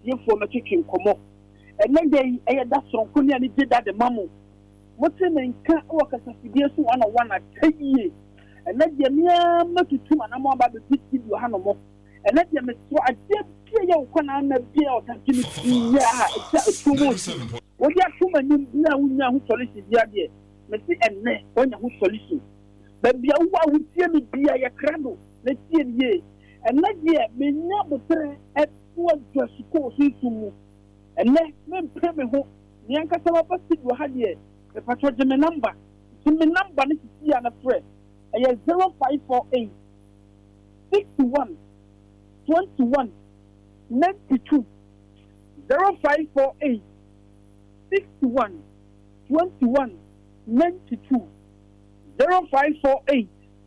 for my chicken come. And then they that song Kunya did that the mamu. What's in and can't work as a figure 101 at 10 years. And let the mere not to two and I'm about the 50 you have no more. And let them so I did your corner beer or continue. Yeah, it's too much. What you are too many now who solicit the idea. Messi and ne on who solicit. But be a one who see me be a crandle. Let's see ye. And let ye may never say at what just suppose to move. And let me pay me home. The uncle of you had ye. The patrol me number. See me number is here and a friend. 0548 61 21 92 0548 61 21 92 0548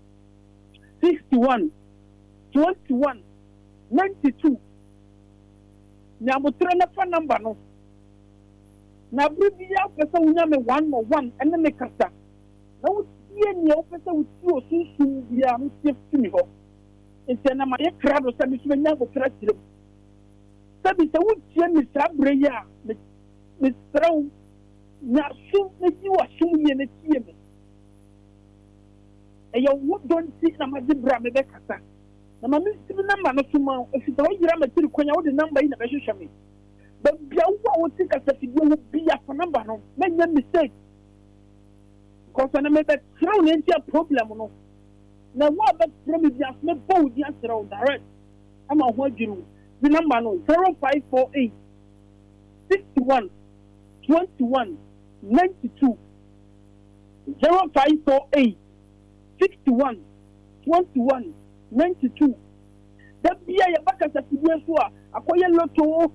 61 21 92 Nyamutre na phone number no na bribia pesa unya me 101 ene me kasa na wotie ne opesa wotie osunsun bia no safety me ho ente na ma ye krado se me so nya go tra kire sabi se wotie me sabre ya me straw na sum ne ji wa sum ye ne tie me e yo wo don ti na ma di bra me be kasa na ma me si number no suma o fi do yira ma tiri kwanya wo de number yi na be hwehwe me but bia wo wo ti kasa fi wo bia for number no me nya mistake because na me be throw ne ntia problem no na wo be throw me bia me bo di answer direct ama ho adwuru the number no 0548 61 21 92 0548 61 21 92 that be a baka sa fidie so a akoye loto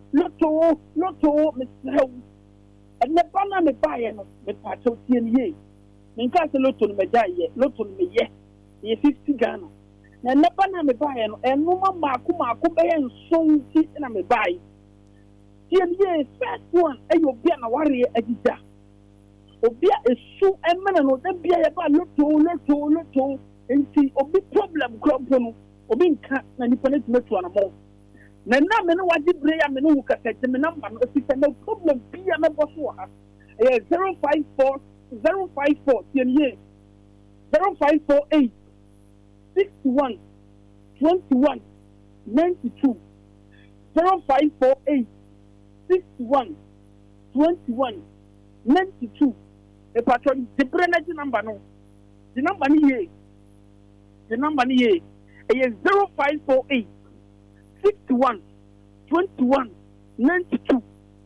Mr. and the bana me buy no me pato tie nie nka se loto no me jaye loto no me ye 50 Ghana na ne bana me buy no eno ma maako be nson ti na me buy tie nie first one ayo bia na ware agida obia esu emena no da bia ya ba loto enti obi problem crop no obi nka na nipa ne tumetu ana mo na na me no wadi breya me no wukata me number no si no problem bia me boso ha 054 tie 0548 61 21 92 0548 61 21 92 e patron the branch number no the number ni ye 0548 61 21 92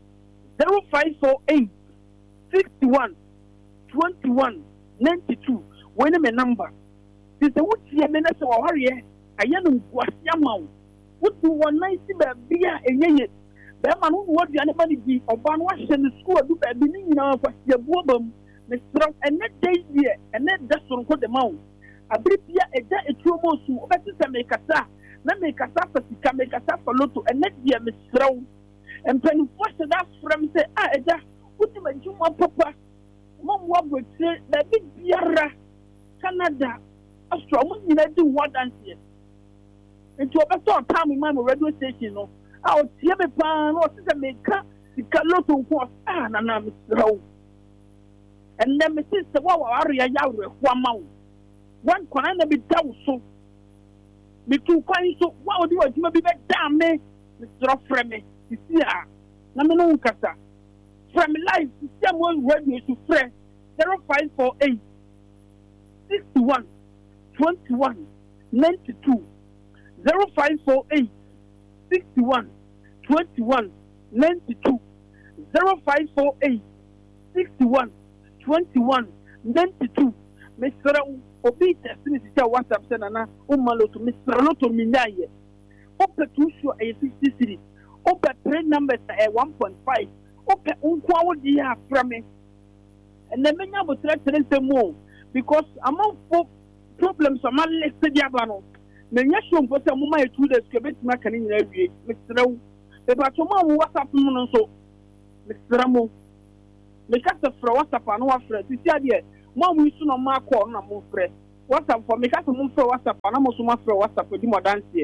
0548 61 21 92 when me number this is what you mean so worry ayanu kwasi amawo what do one night be bia enye be ma no wo dia ne ba ni bi oba no ahye ne school du ba bi ni nyina kwasi abuobam me strong and that day here and that just on ko de mawo abibia eja etuomo su obeti se me kasa na me kasa fasika me kasa faloto and that dia me strong and pen force that from say eja uti manjuma papa mom wa botre da biara Canada Australia mo nyina di what dance here into obeto time man radio station no a o tie me pa no se me ka sika loto ko na me strong and then me say wa area ya wo ma wo one kwana na be dawo so me tu kwan so wa odi wa juma bi be dam me stro frame sisi a na me no kasa from life system one radio to friend 0548 61 21 92 0548 61 21 92 0548 61 21 92 Mr. Obi testing is WhatsApp senana umalo to Mr. Loto minyaye ope tusho a 50 city ope trade numbers a 1.5 ope unkwa wodi ya frame and the menya bo trade more because among problems am listed yabano menya show for say mama 2 days ke betima kan nyina wie Mr. e ba to ma WhatsApp no so Mr. Mo me kasa fra WhatsApp anu wa fra ti sia de mo mu isu no ma call na mo fra WhatsApp for me kasa mo fra WhatsApp na mo so ma fra WhatsApp di mo dance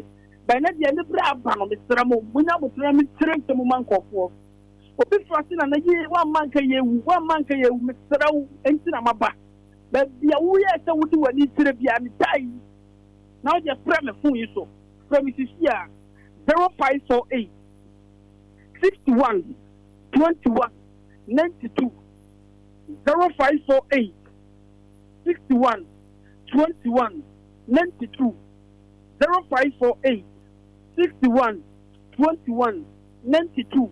by na dia ne bra aba no mesra mo munya botra me trente mo mankofo obi frase na ye one man ka ye mesra wo enti na maba ba bia wo ye se wo di wani tire bia me tai na o je frɛ me phone yi so frɛ me sisia 0548 61 21 92 0548 61 21 92 0548 61 21 92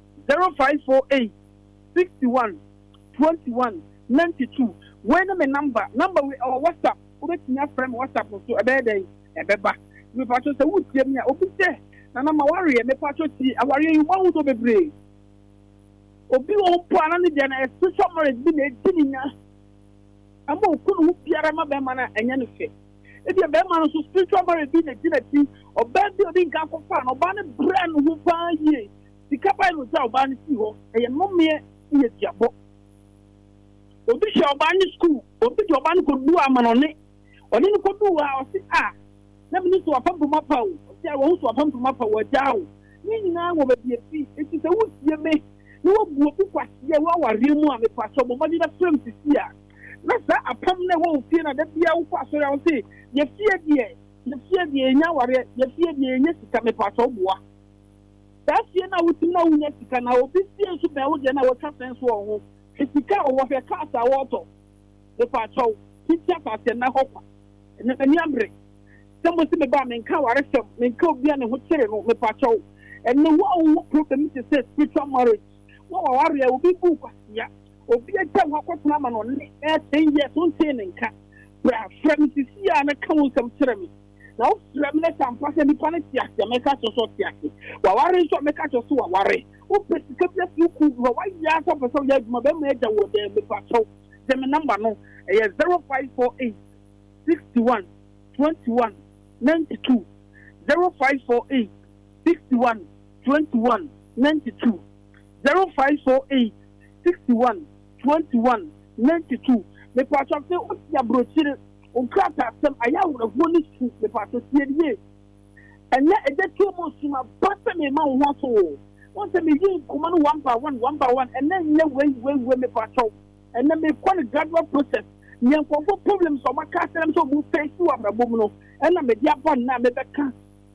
0548 61 21 92 when my number we or WhatsApp we can friend WhatsApp so ebede ebeba me pa so say wo tie me obi say na na ma worry me pa so ti aware you wan so bebre obi wo po ana ne dia na social marriage bi na edininya ama okunu biara ma be ma na enya ne fe ebi be ma no so spiritual marriage bi na edinati oba bi obi nka kofa na oba ne brand hu pa ye sika pa no za oba ne si ho eye no me ye diabo obi sha oba ne school obi di oba ne ko du amanone oni ne ko du a o si na me ni so apampo mapa o si a wo so apampo mapa wo jao ni nyina wo be bi efi eti se wo sie me ni wo bu obi kwase wo aware mu a me pa so bo ma di na frame sisi a na sa apam na wo fie na da bia wo kwaso ya wo si ye fie die nya ware ye fie die nya sika me pa so boa da fie na wo tim na wo nya sika na obi fie so be wo je na wo ka sense wo ho sika wo fe ka sa wo to me pa so sika pa se na hokwa na ni ambre sembo si me ba me nka ware sem me nka obi a ne ho kire no me pa so and no wo problem is say spiritual marriage wo ware obi bu kwasia obi a ta wo akotena ma no ne 10 years on say nka bra from sisi a na kan wo sem kire me na wo from na sampa se ni pa na ti ase me ka so ti ase wa ware so me ka so wa ware wo pesika bia fi ku wa ya so pe so ya duma be me ja wo de me pa so de me number no 0548 61 21 92 0548 61 21 92 0548 61 21 92 me pacho se o ya brochire on krata sem aya wo ni su me pacho sie die enya eje tu mo suma pata me ma wo so won se me yin kuma no one by one and then we me pacho and then me call gradual process nyen ko problems o maka sem so bu face wa brabom no and me dia bon na me beka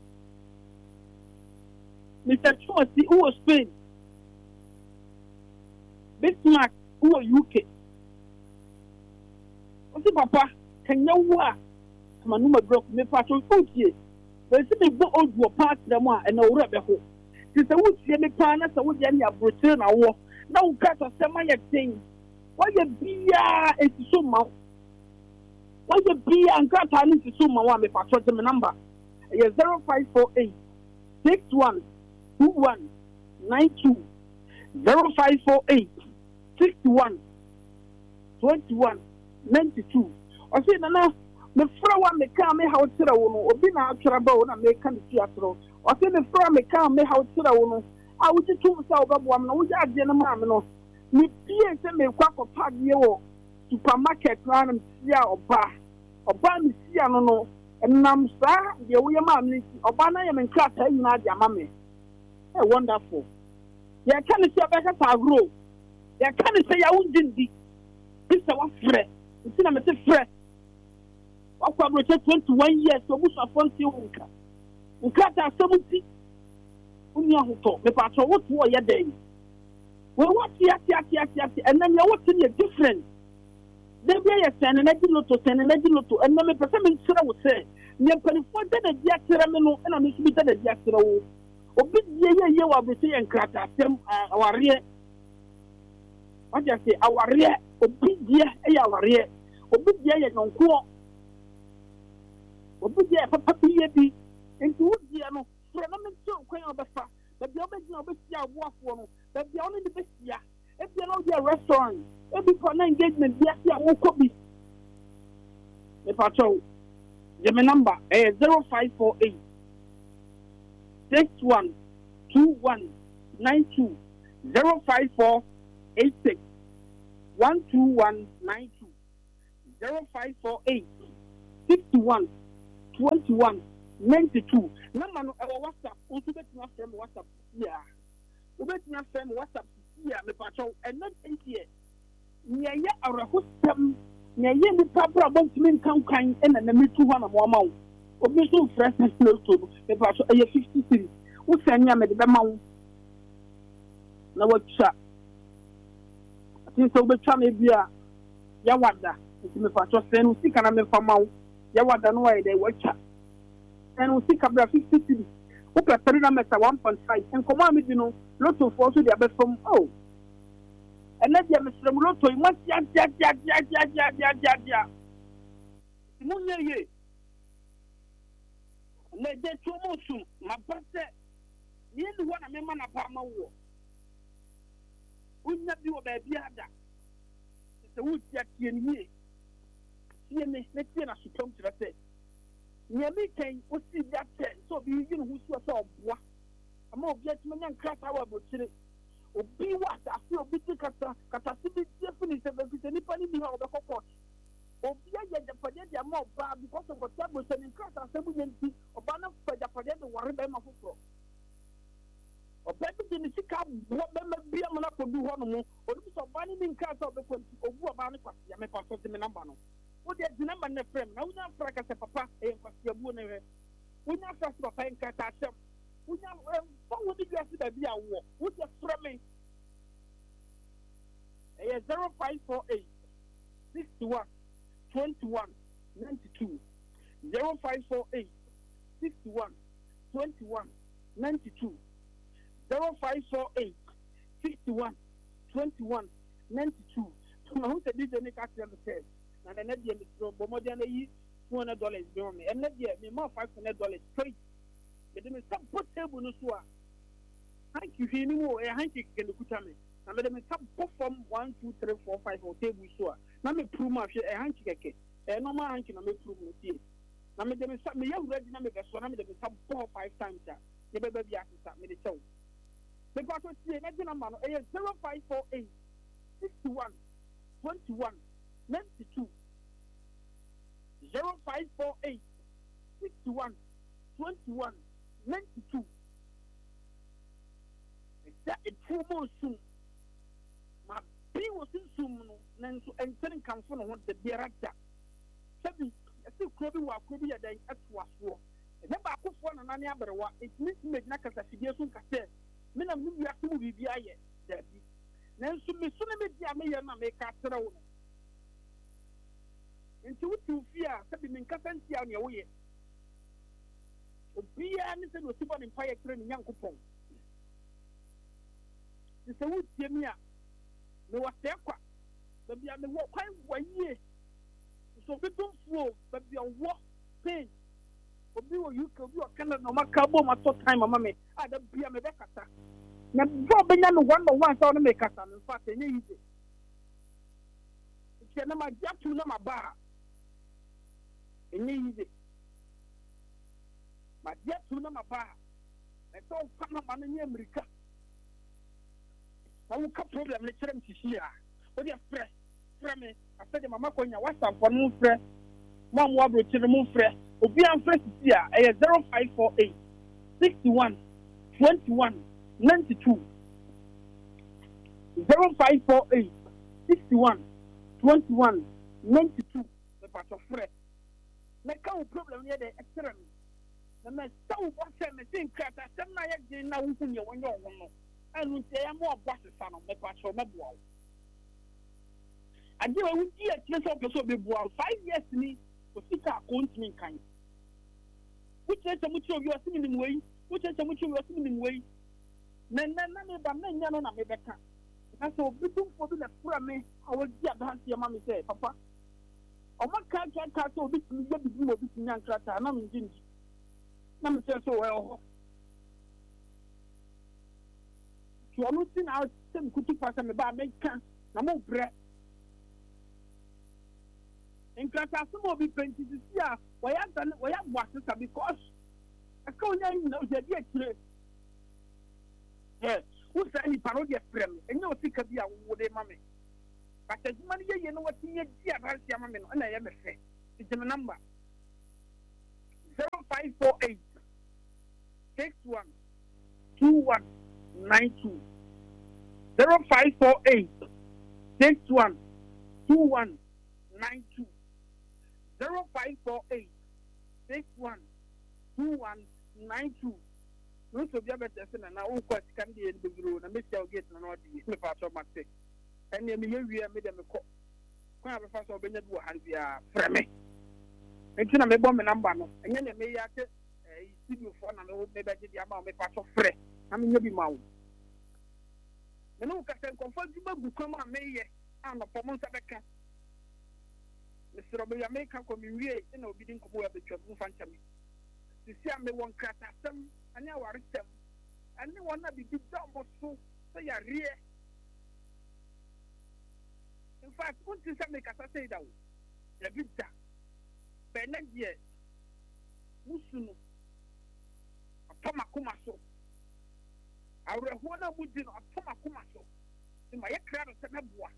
Mr. Chelsea who was Spain Bismarck who was UK Osi papa kanya wa manuma block me pato futie we se me go old wo part dem a na wura be ho ti se wutie me pa na se wo je ne abroche na wo na wo ka to se ma ye ten wo ye bia etiso ma wo ye bia anka ta ni etiso ma wa me pato de me number 0548 61 21 92 0548 61 21 92 o say na me fra wa me ka me hawo tira wo no obi na atwara ba wo na me ka ne ti atro o say me fra me ka me hawo tira wo no a wo ti tum sa obabo am na wo ja ade na ma me no me pie se me kwa ko pade wo supermarket na na sia oba mi sia no nam sa de wo ye ma me oba na ye me nka ta ina ade ama me wonderful ya kan se obeka ta agro ya kan se ya wundindi bisa wa frɛ nti na mete frɛ wakwa broche 21 years obusa fonti nka ta samuti uni ahoto me pa to what wo ye den we what ya and then you what in different they be ya sene na di loto and me pese me nsira wo se me panifo de na dia kira me no na me sibi de na dia kira wo obi ye wa broche ye nkrata sem aware what you say aware obi dia ya aware obi dia ye nonko obi dia papa piye bi enti wo dia no so na me tso kwan obefa da bia obegina obesi aboafo no da bia oni de besia e bia no dia restaurant e bi for na engagement bia sia wo kobi me pacho je me number 0548 61 21 92 0548 12192 0548 61 21 92 number no WhatsApp also betumi afrɛ me WhatsApp yeah wobetumi afrɛ me WhatsApp yeah me patro and not here nya ya arahosam nya ye nipa bra bontumi nkan kan na na metu ho na mo ma wo obi so fresh no to me patro e 53 wo sanya me de be ma wo na watcha ati so betwa me bia ya wada nti me patro sɛ no sika na me fa ma wo ya wada no wa de watcha and we see Cabra 53. Who can tell them at 1.5 and come on, you know, lot of force to the best from and let them Mr. Lotto, you must Munya. Let them two more soon, my brother. You know what I mean, man, about my war. Would not do a baby other. It's a wood jack in here. See me, let's see, I should come to the set. Nyame kan o si da tɛ so bi yi no husu so oboa ama obi atuma nya nkrata wa bokyire obi wa afi obi ti kata si bi tie funi se be se nipa ni bi ha obekɔkɔ obi ayɛ japade de ama oba because of what table se nkrata se bu yenti oba na fa japade de ware be ma foforo oba bi de ni sika bo be ma bia ma na kodu ho no mo obi so oba ni nkrata obekɔnti obu oba ne kwase ya me pa so me number no what is the number na frame na unya fraka se papa e kwasi abu na we unya fraka papa en kata asem unya wo di biase da bia wo wo je frame e 0548 61 21 92 0548 61 21 92 0548 61 21 92 to who the DJ Nick at the test and the net is more than $200 bill me and net me more $500 straight. But then some put table no so. Thank you, he knew a hanky can look at me. And let me some perform 1, 2, 3, 4, 5 or table so. Now me prove my a hanky cake. And no man can make prove me. Now me them some young ready to make a son of them some 4 or 5 times. The baby has to start me the show. The person say, let me know 0548 61 21 92 0548 61 21 92. That is 2 more soon. My B was in soon, and telling comes from what the director. 7 still Kobe wa Kobe at the Atwas war. And then back of one and another, it means make Nakasa Fidiasun Cassette. Men of you have to be via yet. Then soon me soon make a throw. Into you fear, something Cassantia on your way. Be anything with super empire training young coupon. The Saudi Jamia, no was there, but be on the walk 1 year. So we don't flow, but be on walk pain. But you cannot no matter my time, mamma. I don't be a Medecata. Now, Benjamin 1 on the make us, in fact, and easy. It's a number just to number bar. Easy. But yet to number bar. I don't come on in America. I will come problem. Let's try to see. What do you fresh? From me, I said, Mamma, when you WhatsApp for move fresh, Mom, what will you move fresh? Obi am fresh here. 0548 61 21 92 0548 61 21 92. The part of fresh. Make a problem here. The extra. The man so what say me think that some na yet na who you when you want. And we say more bosses on the part of my boy. I do a year to be 5 years me to sit up on me kind. Which is a much of your singing way, which is a much of your singing way. None of the men on a Rebecca. And so, before the poor me, I will get a hand to your mammy say, Papa. Or what can't I catch all this little young cracker? And I'm in ginger. Mammy says so well. So I'm looking out some cookie pass and the bar make can. No more bread. In class, some will be painted this year. Why have done what I've watched because I can't know the idea. Yes, who's any parody friend? And no sick of the wood, mammy. But as money, you know what you get, and I am a friend. It's a number 0548 61 2192 0548 61 2192 0548 61 2192 no so bia better say na wo kwa sika ndi e bebiro na me sia gate na no di me pa so matte ene me yewie me de me ko kwa abefa so obenya bi wo hanzia freme enti na me bɔ me number no enye na me ya te studio for na me be gye dia ma me pa so frɛ na me nya bi ma wo me no ka sen konfa djuma gu kwam a me ye ana pɔ mo nsa bɛka me sro be ya me ka ko me wie na obi din ko bo ya betwa mu fa nkyame sisi a me won krata sam ani aware sam ani won na bi da mo so so ya rie in fact unti sa me kasa say dawo ya bi da be na ye musunu atoma kuma so awre ho na mudi no atoma kuma so ma ye krata sa na boa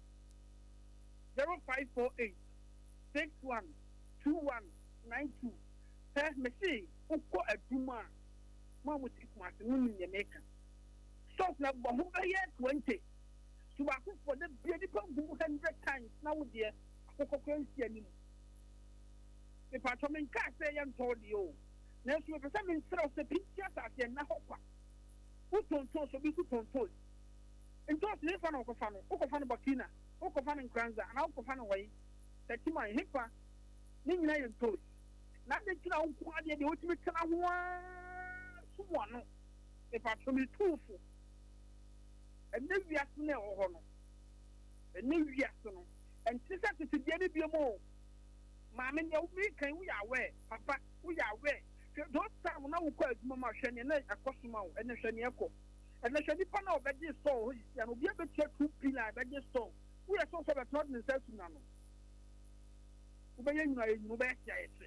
0548 61 2192 me see uko aduma ma mo ti kuma se nunu nye meka so na bo ho be ye 20 so ba ko for the be pa gu 100 times na wo de akoko kwansi ani me pa to men ka se ye nto de o na so be se men sra se picture ta se na hokwa utonto so bi utonto nto se fa na ko fa no bakina ko fa no nkranza na ko fa no wai tatima hipa ni nyina ye nto na de kira wo ade de wotimi tena ho suwa no e pa to mi tufu ene wiase na ho ho no ene wiase no enti sa tete de ne bi mo ma me ne wo mi kan wo ya we papa wo ya we don't time na wo ko aduma ma hwe ne na akosoma wo ene hwe ne ekọ ene hwe ni pa na obeje store ho ya no bi abetia 2 pillar abeje store wo ya so be not ne sense na no wo be yenu ayi no be ya ese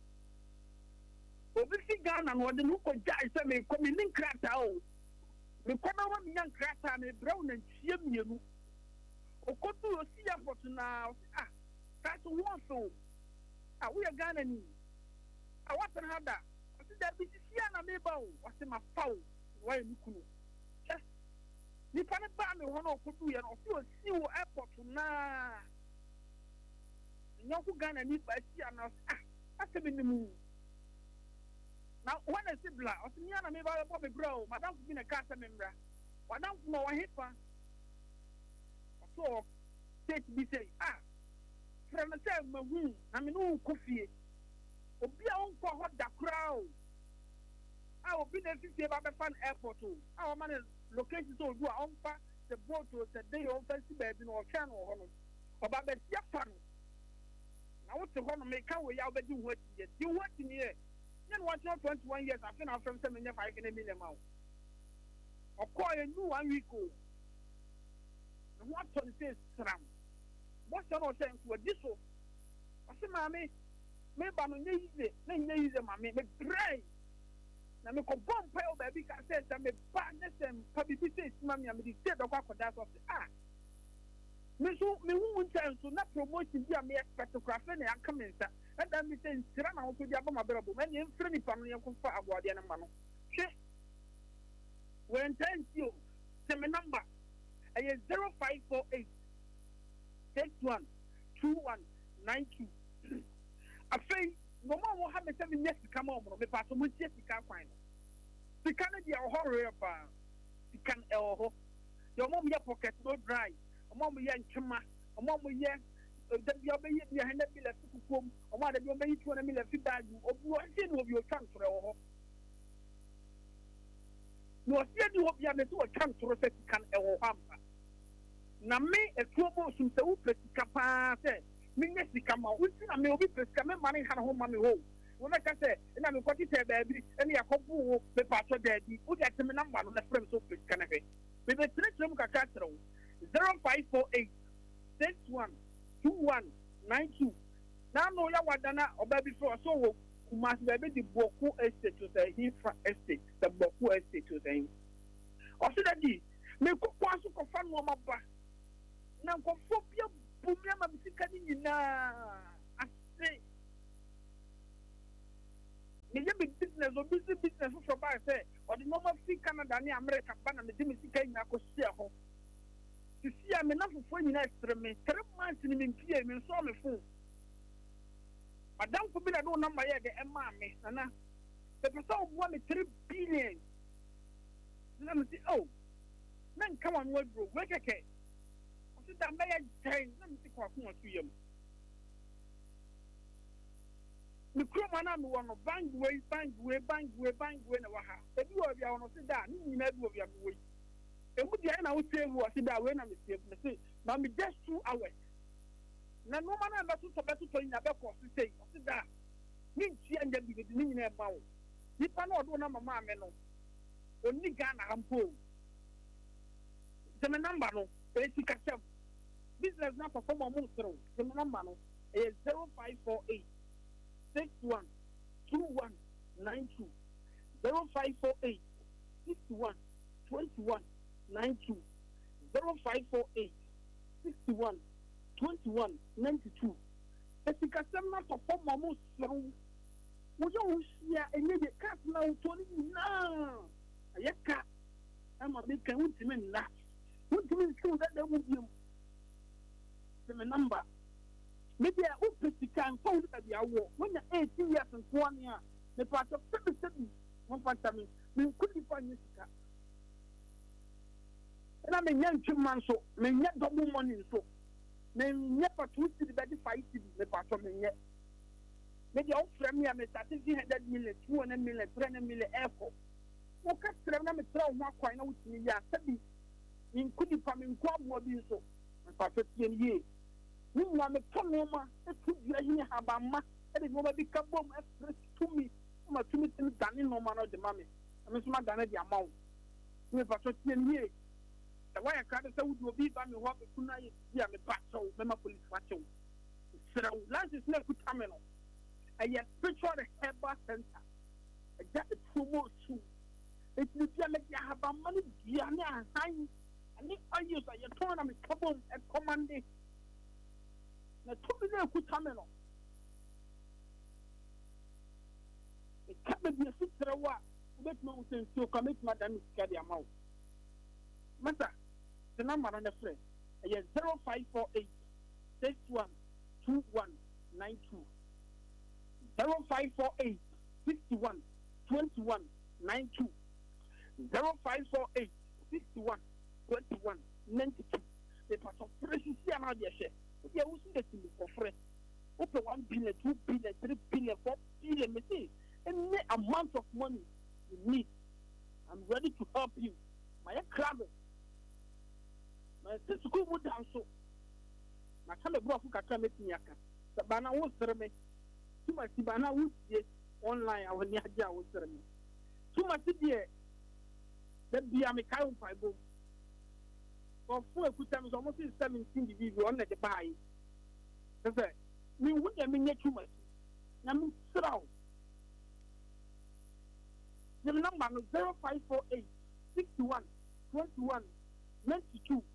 obi si Ghana no de no ko jai se me ko mi nin krata o me ko na wa mi yan krata me brown na ntie mienu okotu o si ya for na that one so wo ya Ghana ni what na hada o si da bi si ya na me ba o o se ma fa o wa ni kunu ni pa ne ba me ho na okotu ya no o si wo airport na nyoku Ghana ni pa si ya na ase me ni mu now when I say blah, I say me and me Bobby bro, madam been a cat member. Madam no one hipa. So take me say from the same mahu, I mean no coffee. Obi a on ko hot da crowd. I will be there to see about the fun airport. Our man is located to do on the boat to the day of fancy baby or channel or about the fun. Now what's the one make our way out do what you want in here? Then what 21 years after now from 7 years 5 million amount. Of course, a new 1 week old. And what on says Stram? What's your sense with this? I say, Mammy, maybe I'm easy, Mammy, but pray. Now, me go bomb pile baby can say that me badness and probably say, Mammy, I'm the state of what that of me so me won't tell so not promoting the me expect to craft and come in. And then we say, Sirana also the Abama Berabo, many friendly family and confirm about the animal. When thank you, send me number 0548 61 2192. I say, no one will have a 7 years to come over, me pass so much yes, you can't find. The Canada horror about the can your mom your pocket no dry. Mom ye nchema mom ye da bia be ye bia handa bi la fukukom o ma da bia be yi 200 mil fi bag obu ase no obi o transfer wo ho no ase di obi a me to transfer se kan e wo hamba na me e to bo sum se wo pretika pa se me nye sika ma wo si na me obi pretika me mane ha ho ma me ho wo na ka se na me kwati te ba bi ene yakobu wo be pa to da bi wo get me number no na frame so pretika na he me be tre mu kaka tra wo 0548 61 2192. Now no ya wadana oba before so wo kumas be the Boku estate to say infra estate the Boku estate to say o so that di me ko kwaso ko fa no maba na ko fobia bumia ma bisika ni nyina ase me ye business or business for buy say or the normal fee Canada ni America ban na me di me sika nya ko sia ho to see am na fofo nyina extra me 3 months ni me pie me so me phone madam ko bi na do number ye de e ma me na the person won 3 billion let me see oh nan come on what bro we keke o si da me ye 10 let me see kwa ko tu yam me kroma na me wono bank way na wa ha e bi o bia wono si da ni nyina bi o bia me we e mu dia na wo save wo si da we na me save me say na me just 2 hours na no man na so beto to nya be ko si say o si da ni ntia nya bi de ni nyina e ba wo nipa na odo na mama me no oni Ghana ampo the number no e si ka chef business na perform mo through the number no e 0548 61 2192 0548 61 21 92 0548 61 21 92 Esika semna perform mo through wo yo hia enye de card na wo ni na ayeka ama be kan utime na utime so that they will be the number maybe I upesika and phone that be awo when you 18 years and 1 year the part of 7 one part me could be find sika na me nyantu man so me nya double money so me nya pa 2 cedi be 5 cedi me part of me nya maybe I frame me me 300 million 200 million 300 million echo o ka frame na me tra ho akwan na wutini ya sabi in kudi pa me nko abo bi so me part of ye ni na me tonoma e tu dia hini habamma e de no bi ka bom express to me ma tu mi tin dani no ma no de mame me so ma dani de amaw me part of ye the way I can't say would be by me what kuna ya me pa so me ma police watch so last is not good terminal a yet spiritual herbal center a get the promo shoe it will be like you have a money diana high and if I use a turn on me trouble and commanding na to be a good terminal it can't be a sister wa let no sense to commit madam carry amount matter the number on the friend is 0548 61 2192 0548 61 21 92 0548 61 21 92 the part of precious here now they share we are using the thing for free open 1 billion 2 billion 3 billion 4 billion me see any amount of money you need I'm ready to help you my club my school would also na kale bro fu kakra metin yaka bana wo sere me tuma ti bana wo tie online awani aja wo sere me tuma ti die da bia me kai on fibo for fu ekuta me so mo 17 division on the buy say me wo de me nya tuma na me sraw the number no 0548 61 21 92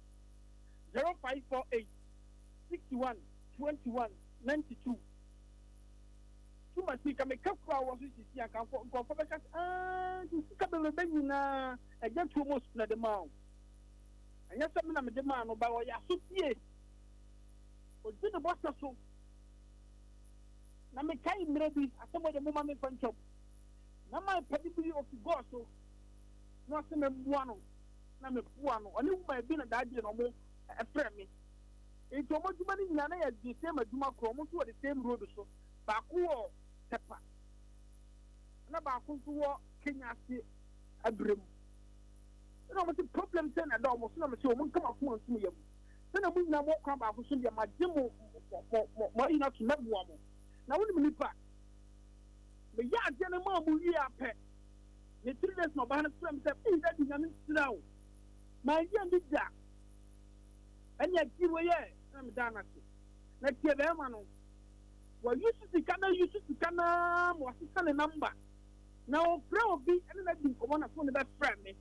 0548 61 21 92 tuma sika me kakwa wo so sisi aka for beka sika be be nyina eja tu mo na de ma anya se me na me de ma no ba wo ya so tie o di de boss so na me kai mire bi asemo de mo ma me fancho na ma padi bi of go so no se me bua no na me bua no oni wo ma bi na da die no mo e frɛ me nti omo dwuma ni nyana ya di same adwuma kro mo so the same road so ba ko wo tepa na ba ko so wo Kenya se abrem na mo ti problem say na do mo so na me se omo kama ko nsu yam na mo nyina mo kwa ba ko so de ma de mo ina to na bo mo na wo ni nipa me ya de na ma bu yi apɛ ne 3 days no ba na so me say e da di nyame sirawo ma yi ndi da anya kiwo ye na me dana se na tie be ma no wa yusu kana mo asisa ne number na o fra obi ene na din komo na phone be fra me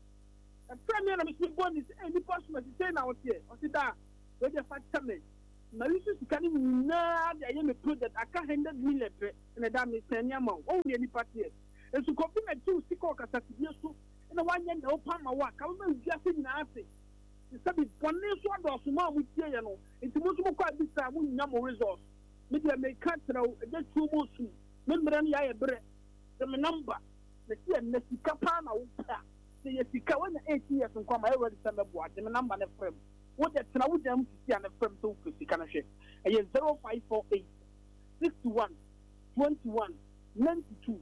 na fra me na me si bonus e ni pass me say na o tie o si da we just fa tame na yusu sika ni na de aye me project aka 100 million pre na da me sanya ma o we ni party esu kopi na tu sika o kasa ti so na wanye na o pa ma wa ka ma wi ase nyina ase sabi pone so do so ma mu tie ye no enti mo so ko abisa mu nya mo resource me de me ka tra o de tu mo su me mra na ya ye bre de me number na tie na sika pa na wo pa se ye sika wona 8 years nko ma e ready se me bo ade me number na frame what the travel them see and from so can share. 0548 61 21 92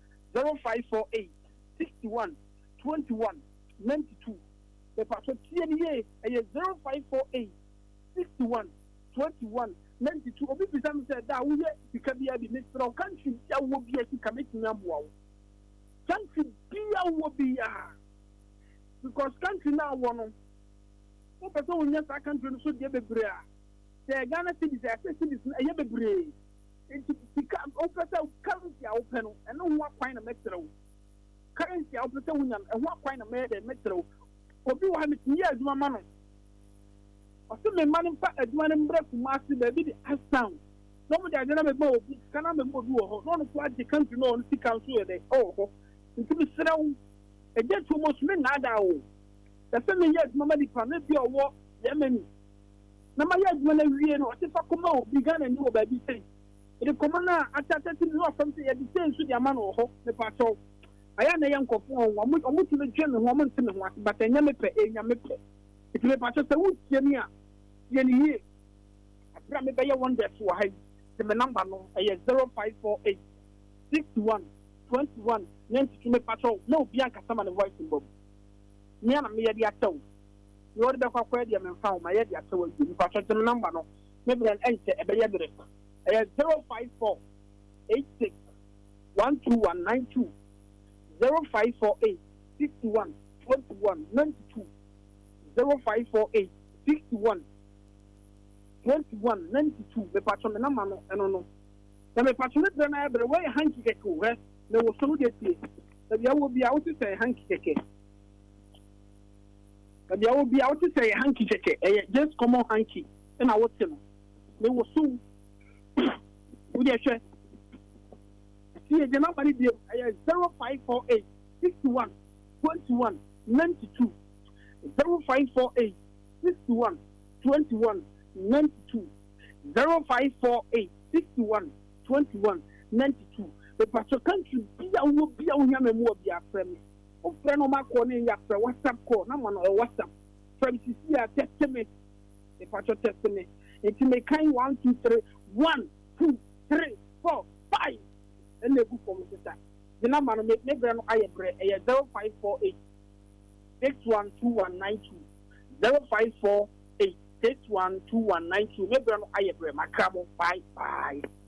0548 61 21 92 the pastor TNA 0548 61 21 92 obi bisa me say da wo ye sika bia bi Mr. country ya wo bia sika metin aboa wo country bia wo bia because country na wo no o person wonya sa country no so de bebre a the Ghana citizens accesses e bebre enti sika o person currency a wo pe no eno ho akwan na metro currency a wo person wonya e ho akwan na metro obi wa me tiye aduma ma no o se me man pa aduma ne mbra kuma se ba bi di asound no mo de agena me ba obi kana me mo bi wo ho no no so ade country no on sika so e de oh ho enti bi srawo e de to mo so me na ada o the family yes mama di pan be owo yemeni na ma yes mana wie no ati fa koma o bi Ghana ni o ba bi sei e koma na atata ti no fam se ye di sei so di ama no ho me pa to aya na ye nkofo o mo ti me dwe me ho mo nti me ho but enya me pe enya me pe ti me pa to se wo tie ni a ye ni ye abra me be ye one day so ha the number no e 0548 61 21 92 me pa to no bi anka sama ne voice mbom me na me yedi ataw you order kwa kwa dia me fa ma yedi ataw ni pa so the number no me brand enche e be yedre 054 86 12192 0548 61 21 92 0548 61 21 92 me pa so me number no eno no na me pa so me brand na ebre we hanki keke we na wo so de tie da bia wo bia wo ti say hanki keke but there will be out to say hanky check just common hanky and I watch him. They will soon would you share? See a number 0548 61 21 92 0548 61 21 92 0548 61 21 92 the pastor country be a will be on your memoir be a friend. Friend of my corner ya WhatsApp call na man or WhatsApp from CC testament the pastor testament it may kind 1 2 3 1 2 3 4 5 and they go for me the number make me brand I 0548 612192 0548 612192 me brand I my crabo bye